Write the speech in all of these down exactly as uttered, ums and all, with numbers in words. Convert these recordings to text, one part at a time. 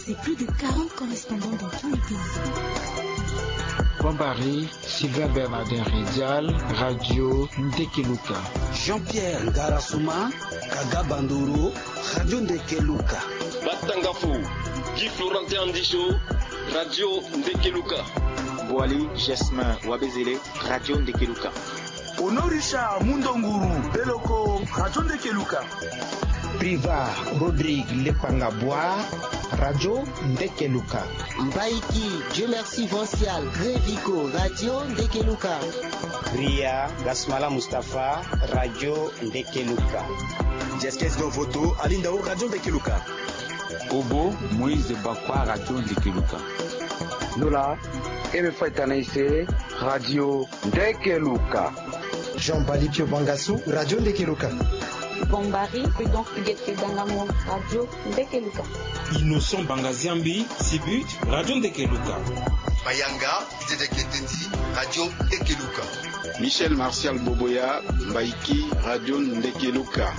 C'est plus de quarante correspondants dans tous les pays. Bombari, Sylvain Bernardin Ridial, Radio Ndekeluka. Jean-Pierre Ngarasuma, Kaga Banduro, Radio Ndekeluka. Batangafu, Guy Florentin Andisho, Radio Ndekeluka. Boali Jasmin Wabezele, Radio Ndekeluka. Honorisha Mundonguru, Beloko, Radio Ndekeluka. Priva Rodrigue Lepangabwa, Radio Ndekeluka. Mbaiki, Dieu merci Vincial, Grévico, Radio Ndekeluka. Ria Gasmala Mustafa, Radio Ndekeluka. Jeskes Dovoto, Alindao, Radio Ndekeluka. Obo, Moïse Bakwa, Radio Ndekeluka. Nola, Eme Faitanaise, Radio Ndekeluka. Jean-Bali Pio Bangassou, Radio Ndekeluka. Bombari, Prudence Piguet Dangamo, Radio Ndekeluka. Innocent Bangaziambi, Sibut, Radio Ndekeluka. Bayanga, Zedeketeti, Radio Ndekeluka. Michel Martial Boboya, Mbaiki, Radio Ndekeluka.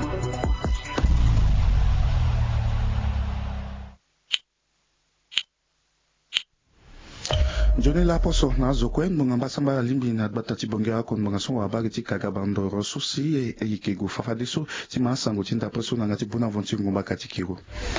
Jone la poso na zokwen bunga basamba limbi na batati bongera kon bunga so wabagi ti kagabando rosusi e ikego fafadiso ti masango tinda preso na ngati Bonaventure ngomba katikiro.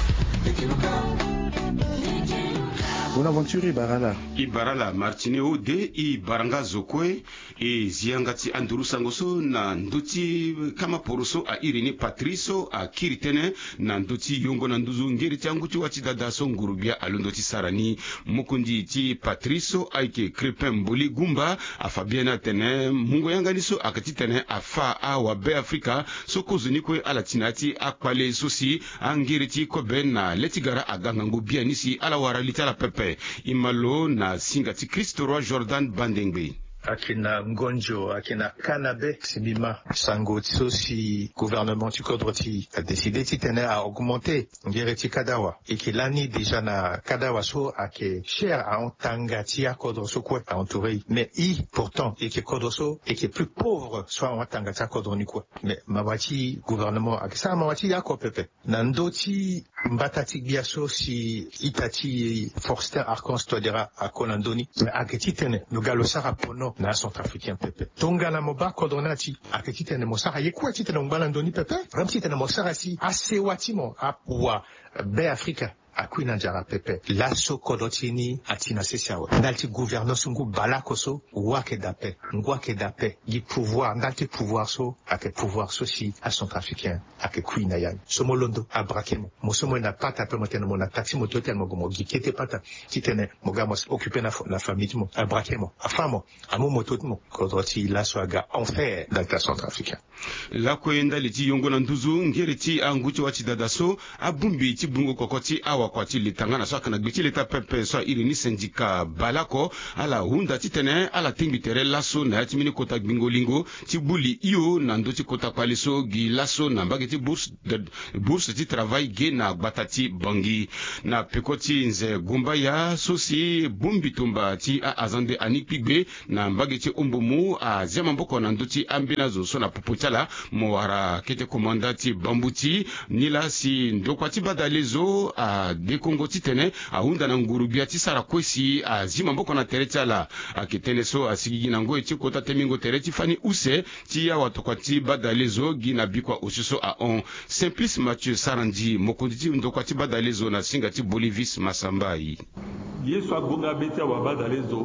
Bonaventure Ibarala. Ibarala Martineo de Ibaranga Zokwe e ziangati anduru sangoso na nduti kama poroso a Irene Patriso a Kiritene na nduti yongo na nduzu ngeri changu ti wati dadaso ngurubia alundoti sarani mukundi ti Patriso aike Crepin Mboli Gumba a Fabiana tene mungo yanganiso akati tene afa a wabe Afrika soko zunikwe alatinati akwale sosi angeri ti kobe na letigara agangango bianisi ala waralita la pepe imalo na singati Christo Roi Jordan Bandengbe. Akina Ngonjo, Akina Kanabe, Sibima, Sango Tsosi, gouvernement du Kodroti a décidé de à augmenter Ngireti Kadawa. Et que l'année déjà na Kadawa so a que cher à Antangati à Kodroso quoi, à entouré. Mais i, pourtant, et que Kodroso, et que plus pauvre soit Antangati à Kodroni quoi. Mais Mawati, gouvernement, a que ça, Mawati ya ko pepe. Nandoti, Mbatati Biaso si Itati, Forster Arcans Todera à Konandoni. Mais a que titene, nous galosara pono. Na centrafricain pepe tonga na moba kodonati aketite ne mosara yekwa tite na mbalandoni pepe ramtite na mosara si asewatimo apwa be Afrika akwina jara pepe laso kodotini atina sesiawa ndalti gouvernance ngu balakoso wake dape ngwake dape gi pouvoir ndalti pouvoir so ake pouvoir so si a centrafricain ake kwina yan somolondo abrakemo mosomo na pata pe motena mona taxi mototel mogomo gi kete pata titene mogamos occuper na la famille mo abrakemo afamo amu mototmo kodoti laso aga enfer dalta centrafricain la koenda liti yongo na nduzu ngeriti anguchi wachi dadaso abumbi ti bungo kokoti awa kwati litangana so kana gbiti leta pepe so irini sendika balako ala hunda titene ala timbitere laso na timini kota gbingolingo ti buli iyo na ndoti kota kwaliso gi laso na mbageti bourse de bourse ti travail ge na batati bangi na pekoti nze gumba ya sosi bumbi tumba ti a azande anikpigbe na mbageti ombomu a ziamamboko na ndoti ambina zo so na popotala moara kete komandati bambuti nila si ndokwati badalezo a de Kongo titene a hunda na ngurubia ti sara kwesi a zima mboko na tereti ala a ketene so a sigi na ngo eti kota temingo tereti fani use ti ya watokwati badalezo gina bikwa osiso a on Simplice Mathieu Sarandi mokonditi ndokwati badalezo na singati Bolivis Masambai yeso agunga beti wa badalezo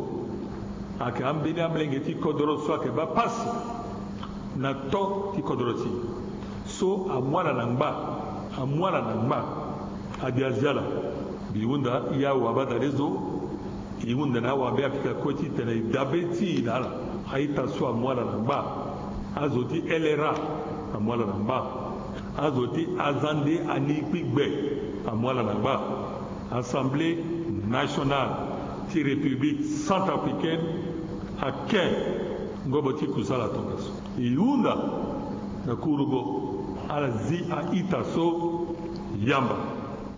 ake ambeni amlenge ti kodoroso ake ba pasi na to ti kodoroti so a mwana na ngba a mwana na ngba adiaziala biwunda iya wabada rezo iwunda na wabe afika koti tene dabeti nala aita so a mwana na ngba azoti elera a mwana na ngba azoti azande anikpigbe a mwana na ngba Assemblée nationale ti République centrafricaine a Ken ngoboti kusala tongaso iunda na kurugo ala zi a itaso yamba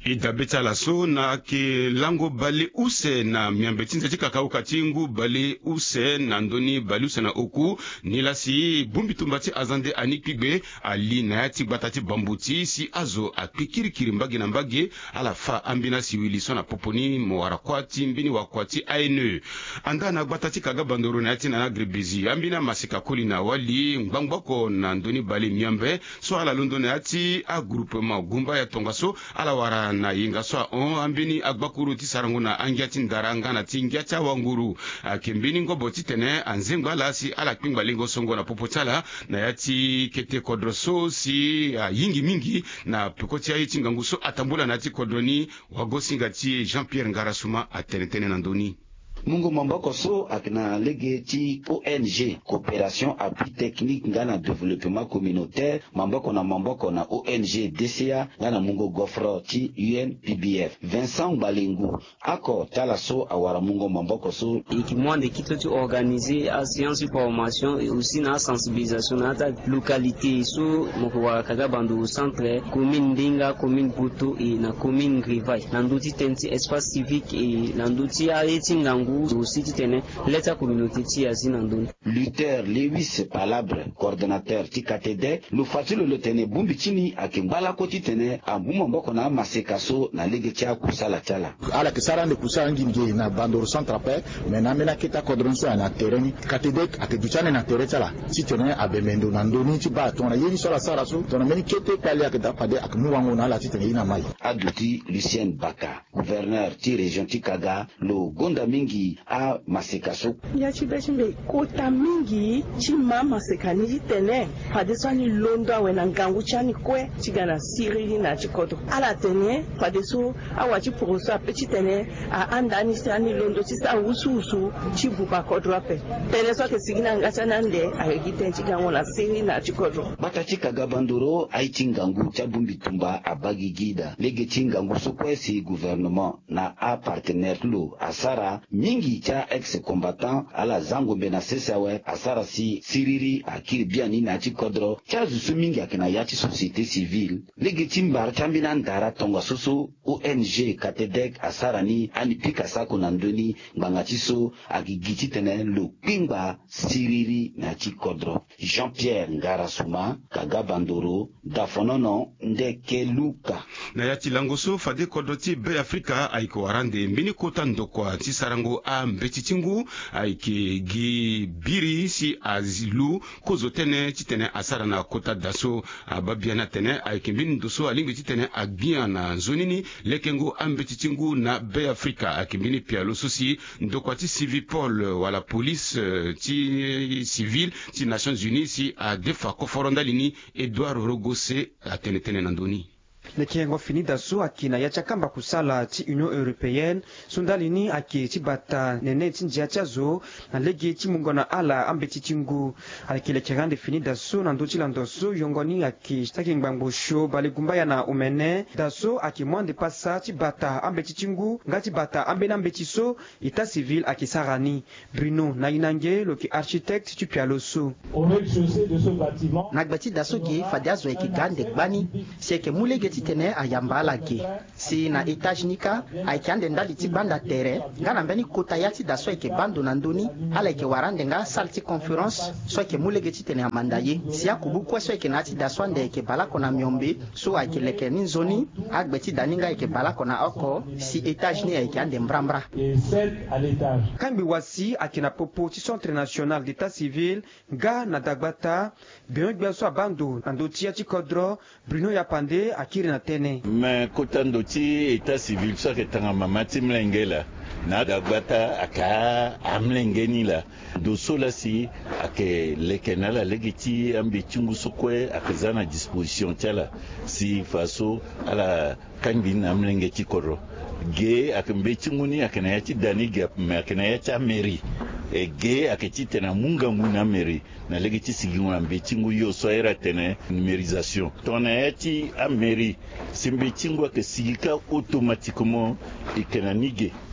ida beta la so na ke lango bale use na miambe tinza tika kauka tingu bale use na ndoni bale use na oku nila si bumbi tumbati azande anikigbe ali na yati batati bambuti si azo akikiri kirimbagi na mbagi ala fa ambina si wili so na poponi mo warakwati mbini wakwati aine anda na batati kaga bandoro na yati na agribizi ambina masika koli na wali ngbangbako na ndoni bale miambe so ala londo na yati a groupement gumba ya tongaso ala wara na yinga so on ambini agbakuru ti sarango na angiati ndaranga na tingiacha wanguru akimbini ngobo titene anzengwa lasi ala kpingba lingo songo na popotala na yati kete kodroso si yingi mingi na pekoti ya itingangu so atambula na ti kodroni wagosinga ti Jean-Pierre Ngarasuma atenetene na ndoni Mungu mamboko so akina lege ti O N G Coopération Appui Technique ngana Développement Communautaire mamboko na mamboko na O N G D C A ngana mungo gofro ti U N P B F Vincent Balengu ako tala so awara mungo mamboko so équipement de kit tu organisé à sciences formation et aussi na sensibilisation na ta localité so moko wa kaga bandu centre commune Ndinga commune Buto et na commune Grivai nanduti tenti espace civique et nanduti a etingangu aussi tene l'état communauté ti azinandon Luther Lewis Palabre coordonnateur ti katede lu fatilo le tene bumbi chini akimbala ko ti tene ambuma mboko na masekaso na lege cha kusala tala ala kisara ne kusala nginge na bandoro centre paix mais na mena kita coordination na terrain katede akiduchane na terrain tala ti tene abemendo na ndoni ti ba tona yeni sola sara so tona meni kete pali akida pade akmu wango na la ti tene ina mai aduti Lucien Baka gouverneur ti région ti Kaga lo gonda mingi a masekaso ya chibeshimbe kota mingi chima masekani jitene padesani londo awe na ngangu chani kwe chigana siri na chikoto ala tene padeso awachi poroso apechi tene a andani sani londo chisa usu usu chibupa kodrape tene so ke sigina ngata nande ayegite chigango na siri na chikoto bata chikaga bandoro aichi ngangu chabumbi tumba abagi gida lege chingangu so kwesi gouvernement na a partenaire lo asara mingi cha ex-combattant ala zango bena sesawe asara si siriri akiri biani na chi kodro cha zusu mingi akina yachi société civile lege chimbar chambina ndara tonga susu O N G Katedek asara ni ani pika sako na ndoni bangachiso agigichi tene lo pingba siriri na chi kodro Jean-Pierre Ngarasuma Kaga Bandoro Dafonono Ndekeluka na yachi langoso fade kodroti be Afrika aiko warande mbini kota ndokwa ti sarango a mbetitingu aiki gi biri si azilu kozo tene titene asara na kota daso ababiana tene aiki mbini doso alingi titene agbia na zonini lekengo ambetitingu na be Afrika akimbini pialo sosi ndokwa ti civipol wala police ti civil ti Nations Unies si a defa koforonda lini Edouard Rogose atene tene nandoni lekengo finida so akina ya chakamba kusala ti Union Européenne sundalini ake ti bata nene ti njia chazo na lege ti mungona ala ambeti tingu ake lekengande finida so na ndochi lando so yongoni ake taki ngbangbo sho bale gumbaya na umene da so ake mwande pasa ti bata ambeti tingu ngati bata ambena ambeti so ita civil ake sarani Bruno na inange loki architecte ti pialo so au rez-de-chaussée de ce bâtiment nagbati da so ge fadiazo eke gande gbani seke mulege tene ayambala ge si na etage nika aikande ndali ti banda tere ngana mbeni kota yati da so eke bando na ndoni ala eke warande nga salti conference so eke mulege ti tene amandaye si akubu kwa so eke nati da so ande eke balako na miombe so ake leke ni nzoni agbeti daninga eke balako na oko si etage ni eke ande mbrambra kambi wasi akina popo ti centre national d'état civil nga na dagbata biongbe so abando ando ti ati kodro Bruno Yapande akiri na tene me kotando ti état civil so ke tanga mama ti mlenge la na dagbata aka amlenge la doso la si ake leke na la legi ti ambi chungu sokwe akaza na disposition tala si faso ala kangi na amlenge ti koro ge akambe chunguni akana ya ti dani ge me akana ya ti mairie e ge akati tena munga nguna mairie na legi ti sigingo na mbechingu yo so era tene numérisation tona ya ti a mairie simbe chingu ke sigika automatiquement ikena nige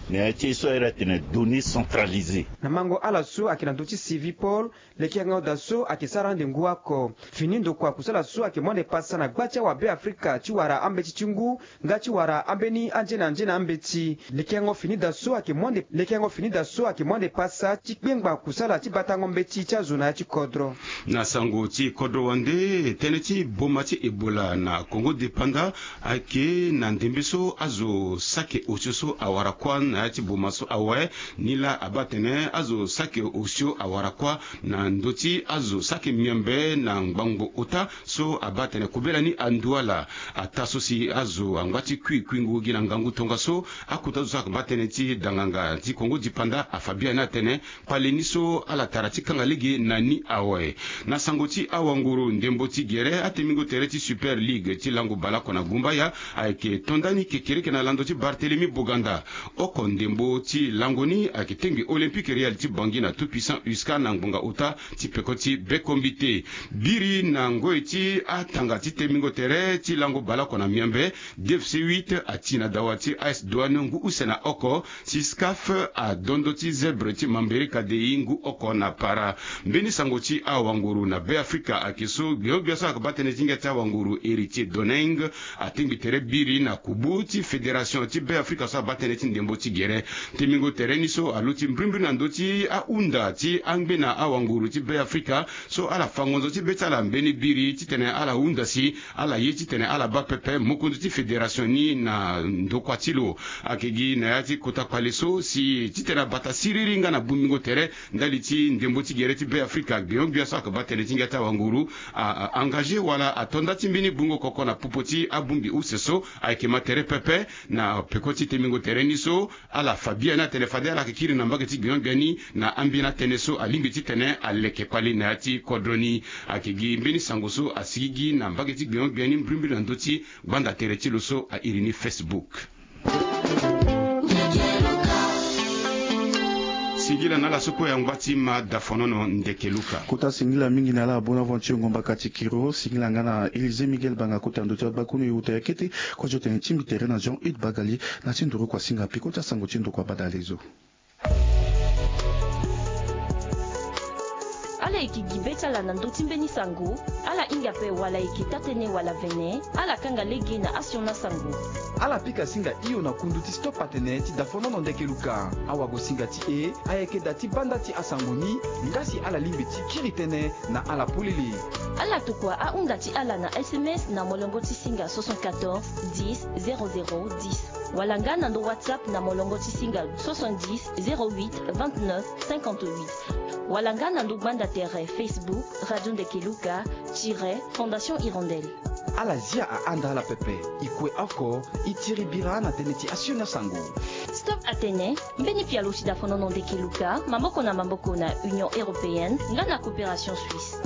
ne ti so era tene données centralisées na mango ala so akina nduti civi paul lekianga da so akisarande nguako finindo kwa kusala so akimwande pasa na gbacha wa be afrika chiwara ambechi chingu nga chiwara ambeni anjena anjena ambechi lekianga finida so akimwande lekianga finida so akimwande pasa chikbengba kusala chibatango mbechi cha zona chikodro na sango chi kodro wande tene chi boma chi ebola na Congo depanda ake na ndembeso azo sake ochoso awara kwa na chi boma so awe nila abatene azo sake osho awara kwa na ndoti azo sake miambe na ngbango ota so abatene kubela ni anduala ataso si azo angati kwi kwingu gina ngangu tonga so akutazo sake batene ti danganga ti Congo dipanda afabia na tene paleniso ala tarati kangaligi nani awe na sangoti awanguru ndembo ti gere atemingo tereti super league ti lango balako na gumbaya aike tondani kekereke na lando ti Barthélemy Boganda oko ndembo ti langoni akitengi olympique real ti bangi na tout puissant uska na ngbonga uta ti pekoti bekombite biri na ngoi ti atanga ti temingo tere ti lango balako na miambe D F C huit atina dawa ti A S Douane ngu usena oko si scaf a dondo ti zebre ti mamberi kadei ngu oko na para mbeni sango ti awanguru na be Afrika akiso biogbiasa akabatene tinga ti awanguru héritier doneng atingi tere biri na kubu ti fédération ti be Afrika so abatene ti ndembo ti gere temingo tereni so aluti mbrimbri na ndo ti aunda ti angbe na awanguru ti be Afrika so ala fangonzo ti betala mbeni biri ti tene ala unda si ala ye ti tene ala ba pepe mokundu ti fédération ni na ndokwa ti lo akegi na ya ti kota kwale so si ti tene bata siriri nga na bumingo tere ndali ti ndembo ti gere ti be Afrika biogbiasa so akabatene tinga ti awanguru a engagé wala atonda ti mbini bungo koko na pupoti abumbi useso aike matere pepe na pekoti temingo tereni so ala fabia na tene fade ala kikiri na mbage ti gbiongani na ambina tene so alimbi ti tene aleke pali na ti kodroni akigi mbini sango so asigigi na mbage ti gbiongani mbrimbi na ndoti banda tere ti lo so a irini Facebook. Singila na la soko ya ngwati ma dafonono ndekeluka kuta singila mingi na la Bonaventure ngomba kati kiro singila ngana Elise Miguel banga kuta ndoto bakunu yuta yakete kwa jote nchimbi terena Jean Hud Bagali na tinduru kwa singa pikota sango tindo kwa badalezo ala ikigibeta la nandoti mbeni sango ala ingape wala ikitatene wala vene ala kanga legi na asiona sango ala pika singa iyo na kunduti stop patene ti dafonono ndekeluka awa go singa ti e ayeke dati banda ti asangoni ngasi ala limbi ti kiritene na ala pulili ala tukwa a unda ti ala na S M S na molongo ti singa soixante-quatorze dix zéro zéro dix wala nga na ndo WhatsApp na molongo ti singa soixante-dix zéro huit vingt-neuf cinquante-huit wala nga na ndo banda tere Facebook Radio Ndekeluka tire Fondation Hirondelle ala zia a anda ala pepe ikwe oko itiri bira na tene ti asiona sango Stop Atene mbeni pia lo si dafonono Ndekeluka mamboko na mamboko na Union Européenne nga na coopération suisse